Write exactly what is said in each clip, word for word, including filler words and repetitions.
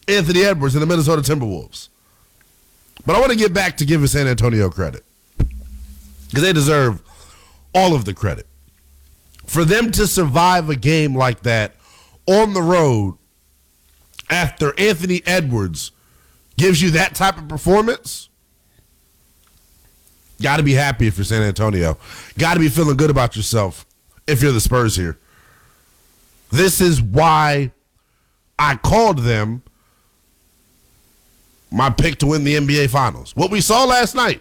Anthony Edwards and the Minnesota Timberwolves. But I want to get back to giving San Antonio credit because they deserve all of the credit. For them to survive a game like that on the road after Anthony Edwards gives you that type of performance, got to be happy if you're San Antonio. Got to be feeling good about yourself if you're the Spurs here. This is why I called them my pick to win the N B A Finals. What we saw last night,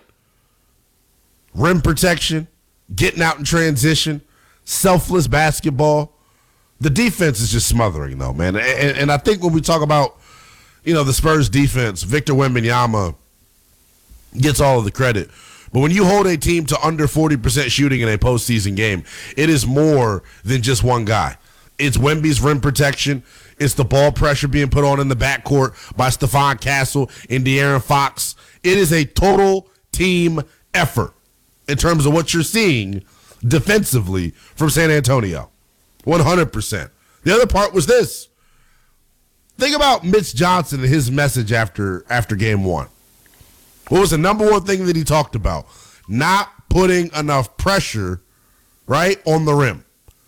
rim protection, getting out in transition, selfless basketball. The defense is just smothering, though, man. And, and I think when we talk about, you know, the Spurs defense, Victor Wembanyama gets all of the credit. But when you hold a team to under forty percent shooting in a postseason game, it is more than just one guy. It's Wemby's rim protection. It's the ball pressure being put on in the backcourt by Stephon Castle and De'Aaron Fox. It is a total team effort in terms of what you're seeing defensively from San Antonio. one hundred percent. The other part was this. Think about Mitch Johnson and his message after after game one. What was the number one thing that he talked about? Not putting enough pressure, right, on the rim.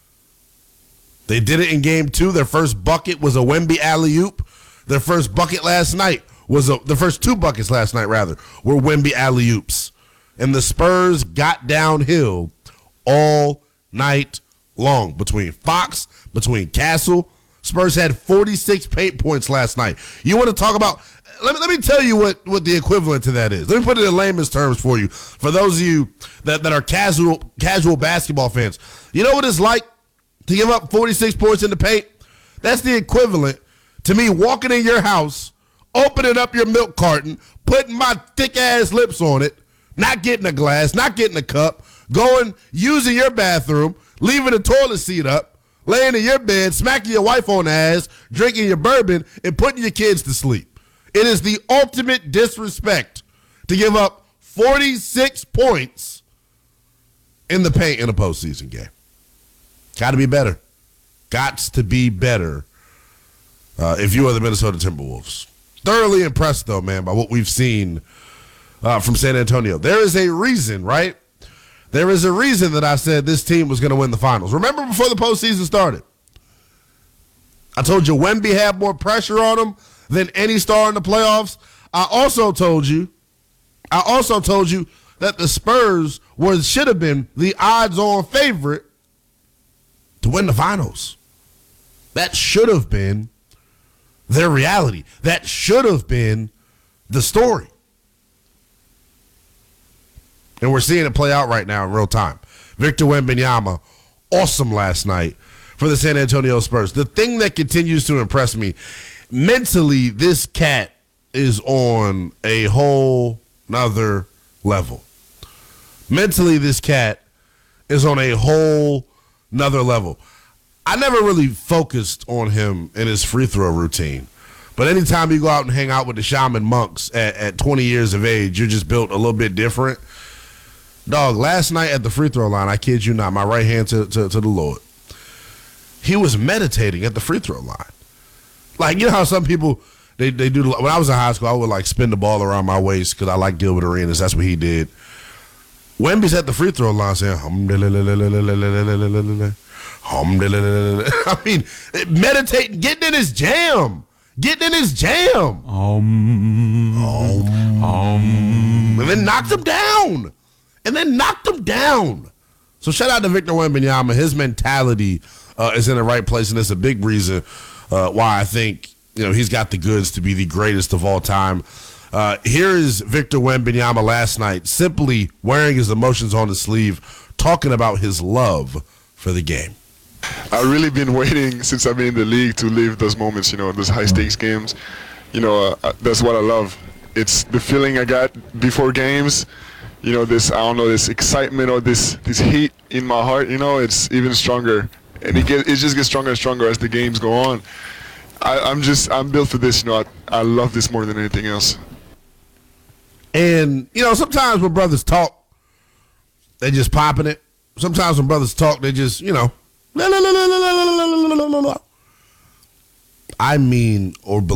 They did it in game two. Their first bucket was a Wemby alley-oop. Their first bucket last night was a, the first two buckets last night, rather, were Wemby alley-oops. And the Spurs got downhill all night long between Fox, between Castle. Spurs had forty-six paint points last night. You want to talk about – let me let me tell you what, what the equivalent to that is. Let me put it in layman's terms for you, for those of you that, that are casual casual basketball fans. You know what it's like to give up forty-six points in the paint? That's the equivalent to me walking in your house, opening up your milk carton, putting my thick-ass lips on it, not getting a glass, not getting a cup, going, using your bathroom, leaving the toilet seat up, laying in your bed, smacking your wife on the ass, drinking your bourbon, and putting your kids to sleep. It is the ultimate disrespect to give up forty-six points in the paint in a postseason game. Got to be better. Got to be better uh, if you are the Minnesota Timberwolves. Thoroughly impressed, though, man, by what we've seen uh, from San Antonio. There is a reason, right? There is a reason that I said this team was going to win the finals. Remember before the postseason started, I told you Wemby had more pressure on him than any star in the playoffs. I also told you, I also told you that the Spurs were should have been the odds-on favorite to win the finals. That should have been their reality. That should have been the story. And we're seeing it play out right now in real time. Victor Wembanyama, awesome last night for the San Antonio Spurs. The thing that continues to impress me, mentally, this cat is on a whole nother level. Mentally, this cat is on a whole nother level. I never really focused on him in his free throw routine. But anytime you go out and hang out with the shaman monks at, at twenty years of age, you're just built a little bit different. Dog, last night at the free throw line, I kid you not, my right hand to, to, to the Lord, he was meditating at the free throw line. Like, you know how some people, they, they do, when I was in high school, I would like spin the ball around my waist because I like Gilbert Arenas. That's what he did. Wemby's at the free throw line saying, hum, I mean, meditating, getting in his jam. Getting in his jam. Um, um, um. And then knocked him down. And then knocked him down. So shout out to Victor Wembanyama. His mentality uh, is in the right place, and it's a big reason uh, why I think you know he's got the goods to be the greatest of all time. Uh, here is Victor Wembanyama last night, simply wearing his emotions on his sleeve, talking about his love for the game. I've really been waiting since I've been in the league to live those moments, you know, those high-stakes games. You know, uh, that's what I love. It's the feeling I got before games. You know, this, I don't know, this excitement or this this heat in my heart, you know, it's even stronger. And it, get, it just gets stronger and stronger as the games go on. I, I'm just, I'm built for this, you know, I, I love this more than anything else. And, you know, sometimes when brothers talk, they just popping it. Sometimes when brothers talk, they just, you know, I mean or